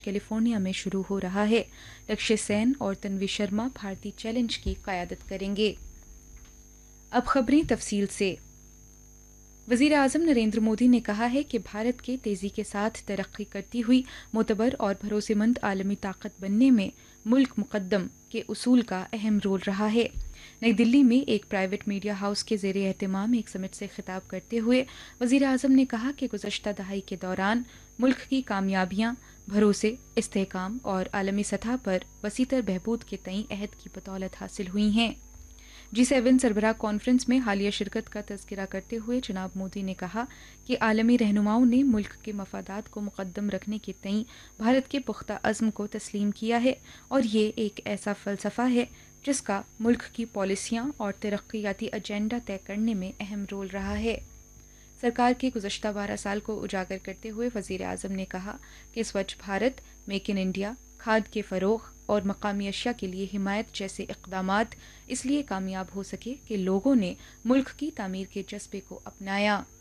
California में शुरू हो रहा है। लक्ष्य सेन और तन्वी शर्मा भारतीय चैलेंज की क़यादत करेंगे। अब खबरें तफसील से। वज़ीर आज़म नरेंद्र मोदी ने कहा है कि भारत के तेज़ी के साथ तरक्की करती हुई मोतबर और भरोसेमंद आलमी ताकत बनने में मुल्क मुक़द्दम के उसूल का अहम रोल रहा है। नई दिल्ली में एक प्राइवेट मीडिया हाउस के ज़ेरे एहतमाम एक समिट से खिताब करते हुए वज़ीर आज़म ने कहा कि गुज़श्ता दहाई के दौरान मुल्क की कामयाबियाँ भरोसे, इस्तेहकाम और आलमी सतह पर वसीतर बहबूद के तई अहद की बदौलत हासिल हुई हैं। G7 सरबराह कॉन्फ्रेंस में हालिया शिरकत का तज़किरा करते हुए जनाब मोदी ने कहा कि आलमी रहनुमाओं ने मुल्क के मफादात को मुक़द्दम रखने के तई भारत के पुख्ता अज़्म को तस्लीम किया है और ये एक ऐसा फ़लसफ़ा है जिसका मुल्क की पॉलिसियाँ और तरक्याती एजेंडा तय करने में अहम रोल रहा है। सरकार के गुज़श्ता 12 साल को उजागर करते हुए वज़ीर आज़म ने कहा कि स्वच्छ भारत, मेक इन इंडिया, खाद के फ़रोग़ और मकामी अशिया के लिए हिमायत जैसे इक़दामात इसलिए कामयाब हो सके कि लोगों ने मुल्क की तामीर के जज्बे को अपनाया।